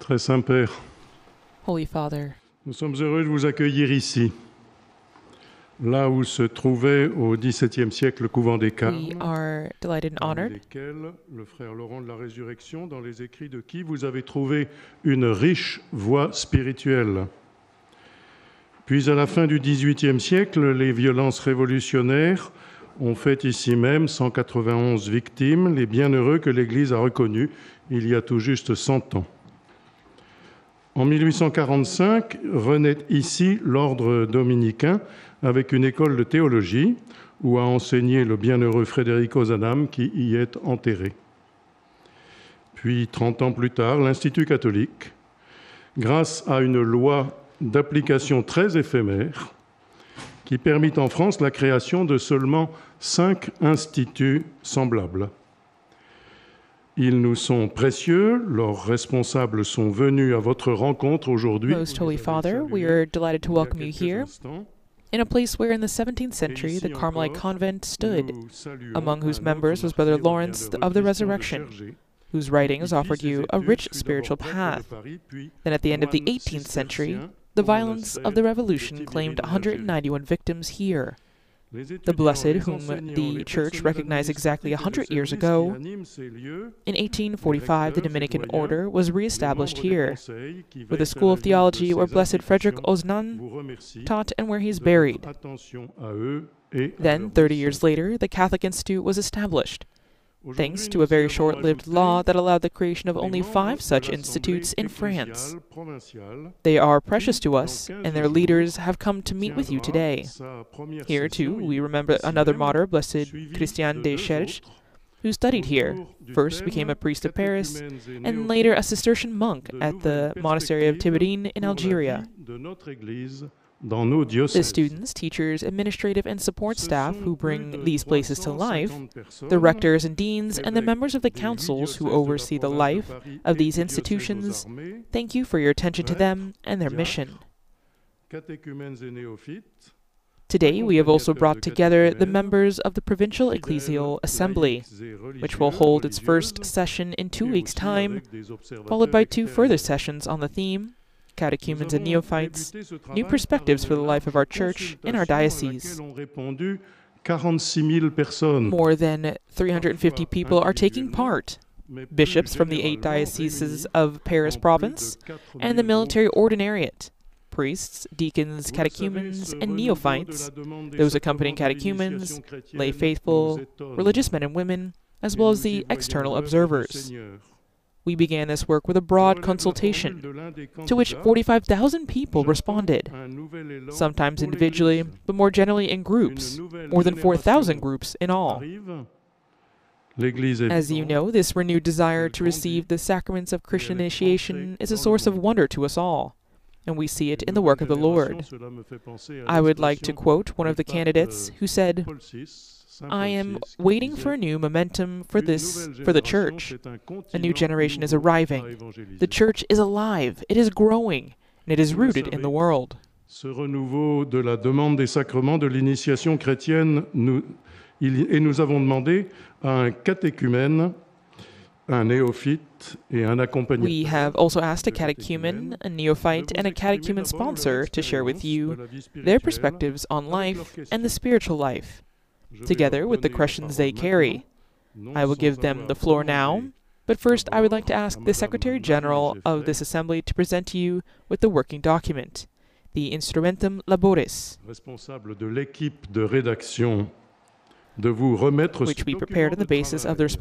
Très Saint Père, Holy Father, nous sommes heureux de vous accueillir ici, là où se trouvait au XVIIe siècle le couvent des we Carmes, are delighted and parmi honored lesquels le frère Laurent de la Résurrection, dans les écrits de qui vous avez trouvé une riche voie spirituelle. Puis à la fin du XVIIIe siècle, les violences révolutionnaires ont fait ici même 191 victimes, les bienheureux que l'Église a reconnus il y a tout juste 100 ans. En 1845, renaît ici l'ordre dominicain avec une école de théologie où a enseigné le bienheureux Federico Zanam qui y est enterré. Puis, 30 ans plus tard, l'Institut catholique, grâce à une loi d'application très éphémère, qui permit en France la création de seulement 5 instituts semblables. Ils nous sont précieux, leurs responsables sont venus à votre rencontre aujourd'hui. Most Holy Father, we are delighted to welcome you here in a place where in the 17th century the Carmelite convent stood, among whose members was Brother Lawrence of the Resurrection, whose writings offered you a rich spiritual path. Then at the end of the 18th century, the violence of the Revolution claimed 191 victims here. The Blessed, whom the Church recognized exactly 100 years ago, in 1845 the Dominican order was re-established here, with a school of theology where Blessed Frederick Oznan taught and where he is buried. Then, 30 years later, the Catholic Institute was established, thanks to a very short-lived law that allowed the creation of only 5 such institutes in France. They are precious to us, and their leaders have come to meet with you today. Here, too, we remember another martyr, Blessed Christian de Cherche, who studied here, first became a priest of Paris, and later a Cistercian monk at the monastery of Tibérine in Algeria. The students, teachers, administrative and support staff who bring these places to life, the rectors and deans, and the members of the councils who oversee the life of these institutions, thank you for your attention to them and their mission. Today, we have also brought together the members of the Provincial Ecclesial Assembly, which will hold its first session in 2 weeks' time, followed by 2 further sessions on the theme, Catechumens and Neophytes, New Perspectives for the Life of our Church in our Diocese. More than 350 people are taking part. Bishops from the 8 dioceses of Paris province and the military ordinariate, priests, deacons, catechumens, and neophytes, those accompanying catechumens, lay faithful, religious men and women, as well as the external observers. We began this work with a broad consultation, to which 45,000 people responded, sometimes individually, but more generally in groups, more than 4,000 groups in all. As you know, this renewed desire to receive the sacraments of Christian initiation is a source of wonder to us all, and we see it in the work of the Lord. I would like to quote one of the candidates who said, "I am waiting for a new momentum for the Church. A new generation is arriving. The Church is alive, it is growing, and it is rooted in the world." Ce renouveau de la demande des sacrements de l'initiation chrétienne, nous avons demandé à un catéchumène, un néophyte et un accompagnant. We have also asked a catechumen, a neophyte, and a catechumen sponsor to share with you their perspectives on life and the spiritual life, together with the questions they carry. I will give them the floor now, but first I would like to ask the Secretary General of this Assembly to present to you with the working document, the Instrumentum Laboris, Responsable de l'équipe de rédaction, de vous remettre which we prepared on the basis of the